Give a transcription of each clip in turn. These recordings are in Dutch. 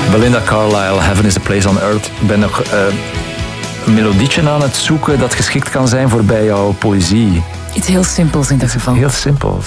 Belinda Carlisle, Heaven is a Place on Earth. Ik ben nog een melodietje aan het zoeken dat geschikt kan zijn voor bij jouw poëzie. Iets heel simpels in dat geval. Heel simpels.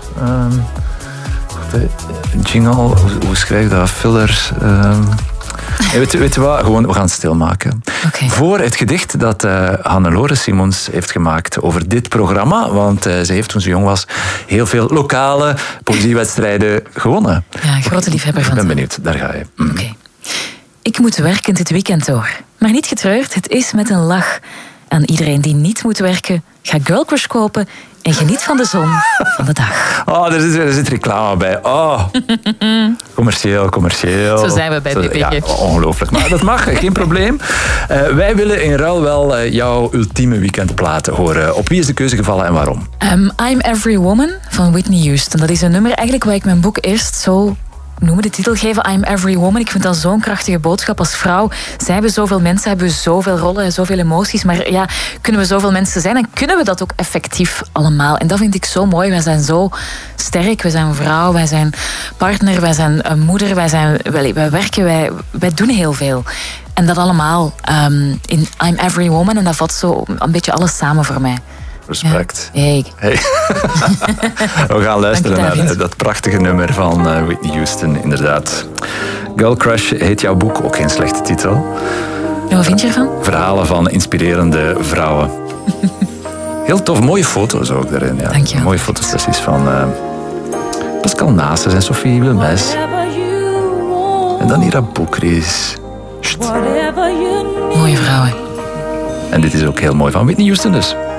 Jingle, hoe schrijf ik dat? Fillers. Weet je wat? Gewoon, we gaan het stilmaken. Okay. Voor het gedicht dat Hannelore Simons heeft gemaakt over dit programma, want ze heeft toen ze jong was heel veel lokale poëziewedstrijden gewonnen. Ja, grote liefhebber van. Ik ben benieuwd, daar ga je. Oké. Ik moet werken dit weekend door. Maar niet getreurd, het is met een lach. Aan iedereen die niet moet werken, ga Girl Crush kopen en geniet van de zon van de dag. Oh, er zit reclame bij. Oh. Commercieel. Zo zijn we bij BPG. Ja, ongelooflijk. Maar dat mag, geen probleem. Wij willen in ruil wel jouw ultieme weekendplaten horen. Op wie is de keuze gevallen en waarom? I'm Every Woman van Whitney Houston. Dat is een nummer eigenlijk waar ik mijn boek eerst zo noemen, de titel geven, I'm Every Woman. Ik vind dat zo'n krachtige boodschap als vrouw. Zij hebben zoveel mensen, hebben we zoveel rollen, zoveel emoties. Maar ja, kunnen we zoveel mensen zijn en kunnen we dat ook effectief allemaal? En dat vind ik zo mooi. Wij zijn zo sterk. Wij zijn vrouw, wij zijn partner, wij zijn moeder, wij werken, wij doen heel veel. En dat allemaal in I'm Every Woman. En dat vat zo een beetje alles samen voor mij. Respect. Ja. Hey. We gaan luisteren naar dat prachtige nummer van Whitney Houston, inderdaad. Girl Crush heet jouw boek, ook geen slechte titel. En wat vind je ervan? Verhalen van inspirerende vrouwen. Heel tof, mooie foto's ook daarin. Ja. Dank je. Mooie fotosessies van Pascal Naessens en Sophie Wilmes. En dan Ira Boukrees. Mooie vrouwen. En dit is ook heel mooi van Whitney Houston dus.